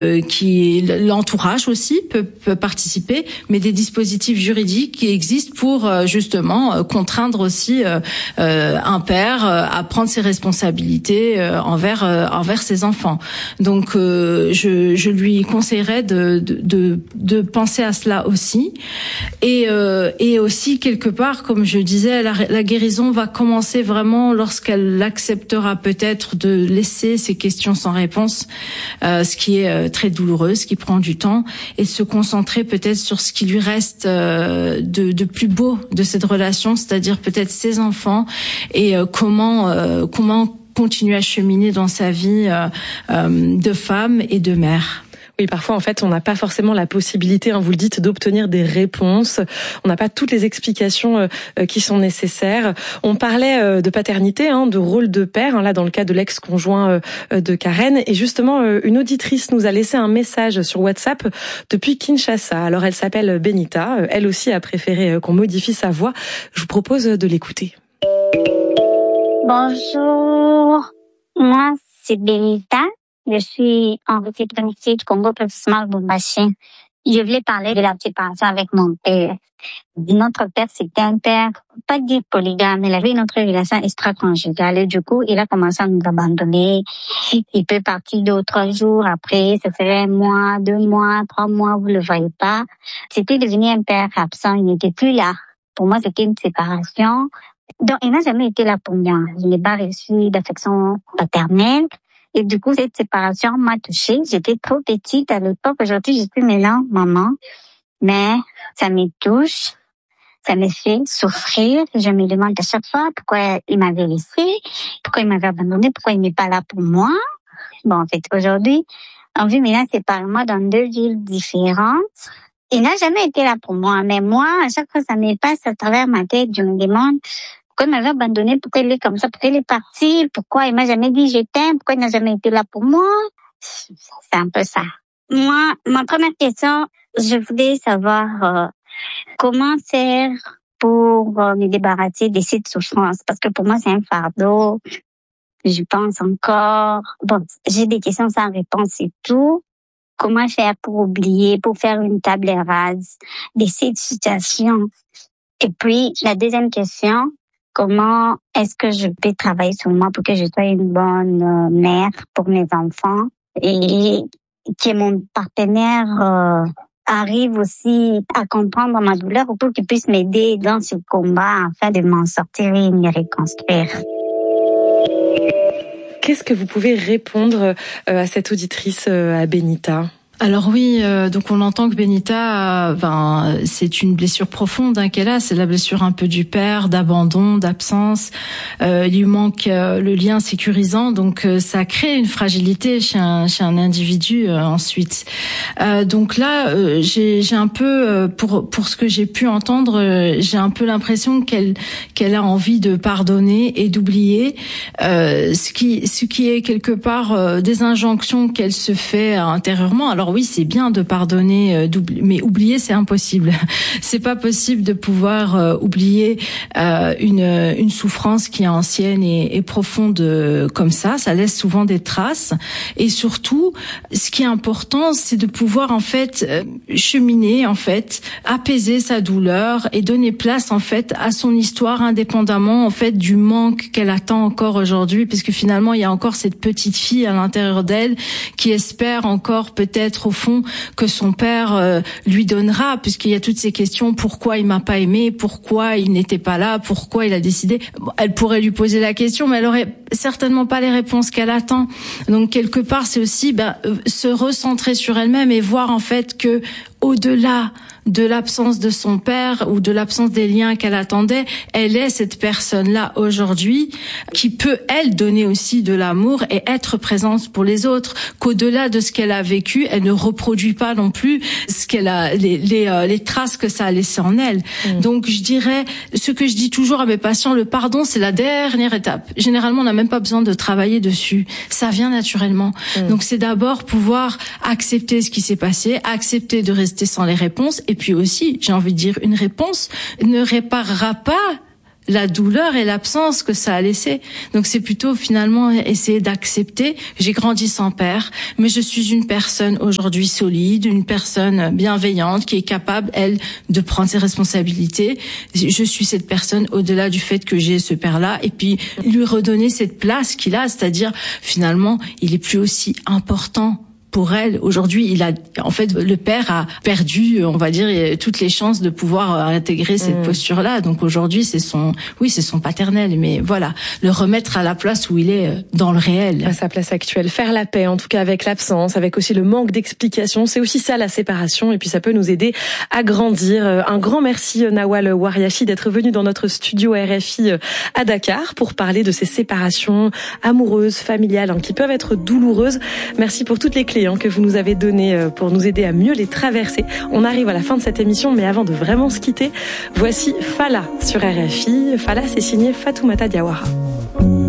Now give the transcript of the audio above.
qui l'entourage aussi peut participer, mais des dispositifs juridiques qui existent pour justement contraindre aussi un père à prendre ses responsabilités envers ses enfants. Donc je lui conseillerais de penser à cela aussi, et aussi quelque part, comme je disais, la guérison va commencer vraiment lorsqu'elle acceptera peut-être de laisser ces questions sans réponse, ce qui est très douloureuse, qui prend du temps, et se concentrer peut-être sur ce qui lui reste de plus beau de cette relation, c'est-à-dire peut-être ses enfants, et comment continuer à cheminer dans sa vie de femme et de mère. Oui, parfois, en fait, on n'a pas forcément la possibilité, vous le dites, d'obtenir des réponses. On n'a pas toutes les explications qui sont nécessaires. On parlait de paternité, de rôle de père, là, dans le cas de l'ex-conjoint de Karen. Et justement, une auditrice nous a laissé un message sur WhatsApp depuis Kinshasa. Alors, elle s'appelle Benita. Elle aussi a préféré qu'on modifie sa voix. Je vous propose de l'écouter. Bonjour, moi, c'est Benita. Je suis en République démocratique du Congo, professionnel Lubumbashi. Je voulais parler de la séparation avec mon père. Notre père, c'était un père, pas dire polygame, il avait une autre relation extra-conjugale. Et du coup, il a commencé à nous abandonner. Il peut partir 2 ou 3 jours après, ça ferait 1 mois, 2 mois, 3 mois, vous le voyez pas. C'était devenu un père absent, il n'était plus là. Pour moi, c'était une séparation. Donc, il n'a jamais été là pour moi. Je n'ai pas reçu d'affection paternelle. Et du coup, cette séparation m'a touchée. J'étais trop petite à l'époque. Aujourd'hui, je suis maintenant maman. Mais ça me touche. Ça me fait souffrir. Je me demande à chaque fois pourquoi il m'avait laissé, pourquoi il m'avait abandonné, pourquoi il n'est pas là pour moi. Bon, en fait, aujourd'hui, on vit maintenant séparément dans 2 villes différentes. Il n'a jamais été là pour moi. Mais moi, à chaque fois, ça me passe à travers ma tête. Je me demande pourquoi il m'avait abandonné, pourquoi il est comme ça, pourquoi il est parti, pourquoi il m'a jamais dit je t'aime, pourquoi il n'a jamais été là pour moi. C'est un peu ça. Moi, ma première question, je voulais savoir comment faire pour me débarrasser de cette souffrance, parce que pour moi, c'est un fardeau. Je pense encore. Bon, j'ai des questions sans réponse et tout. Comment faire pour oublier, pour faire une table rase de cette situation? Et puis, la deuxième question, comment est-ce que je peux travailler sur moi pour que je sois une bonne mère pour mes enfants et que mon partenaire arrive aussi à comprendre ma douleur pour qu'il puisse m'aider dans ce combat afin de m'en sortir et me reconstruire. Qu'est-ce que vous pouvez répondre à cette auditrice, à Benita ? Alors oui, donc on entend que Benita, c'est une blessure profonde qu'elle a, c'est la blessure un peu du père, d'abandon, d'absence. Il lui manque le lien sécurisant, donc ça crée une fragilité chez un individu ensuite. Donc là, j'ai un peu, pour ce que j'ai pu entendre, j'ai un peu l'impression qu'elle a envie de pardonner et d'oublier, ce qui est quelque part des injonctions qu'elle se fait intérieurement. Alors oui, c'est bien de pardonner, mais oublier, c'est impossible. C'est pas possible de pouvoir oublier une souffrance qui est ancienne et profonde comme ça. Ça laisse souvent des traces. Et surtout, ce qui est important, c'est de pouvoir en fait cheminer, en fait, apaiser sa douleur et donner place en fait à son histoire, indépendamment en fait du manque qu'elle attend encore aujourd'hui, puisque finalement il y a encore cette petite fille à l'intérieur d'elle qui espère encore peut-être au fond que son père lui donnera, puisqu'il y a toutes ces questions: pourquoi il m'a pas aimé, pourquoi il n'était pas là, pourquoi il a décidé. Bon, elle pourrait lui poser la question, mais elle aurait certainement pas les réponses qu'elle attend. Donc quelque part, c'est aussi se recentrer sur elle-même et voir en fait que au-delà de l'absence de son père ou de l'absence des liens qu'elle attendait, elle est cette personne-là aujourd'hui qui peut, elle, donner aussi de l'amour et être présente pour les autres, qu'au-delà de ce qu'elle a vécu, elle ne reproduit pas non plus ce qu'elle a, les traces que ça a laissé en elle. Donc je dirais, ce que je dis toujours à mes patients, le pardon, c'est la dernière étape. Généralement, on n'a même pas besoin de travailler dessus. Ça vient naturellement. Donc c'est d'abord pouvoir accepter ce qui s'est passé, accepter de rester sans les réponses. Et puis aussi, j'ai envie de dire, une réponse ne réparera pas la douleur et l'absence que ça a laissé. Donc c'est plutôt finalement essayer d'accepter. J'ai grandi sans père, mais je suis une personne aujourd'hui solide, une personne bienveillante qui est capable, elle, de prendre ses responsabilités. Je suis cette personne au-delà du fait que j'ai ce père-là, et puis lui redonner cette place qu'il a, c'est-à-dire finalement, il est plus aussi important pour elle. Aujourd'hui, le père a perdu, on va dire, toutes les chances de pouvoir intégrer cette posture-là. Donc aujourd'hui, c'est son paternel. Mais voilà, le remettre à la place où il est dans le réel. À sa place actuelle. Faire la paix, en tout cas avec l'absence, avec aussi le manque d'explication. C'est aussi ça, la séparation. Et puis ça peut nous aider à grandir. Un grand merci, Nawal Wariachi, d'être venu dans notre studio RFI à Dakar pour parler de ces séparations amoureuses, familiales, qui peuvent être douloureuses. Merci pour toutes les clés que vous nous avez donné pour nous aider à mieux les traverser. On arrive à la fin de cette émission, mais avant de vraiment se quitter, voici Fala sur RFI. Fala, c'est signé Fatoumata Diawara.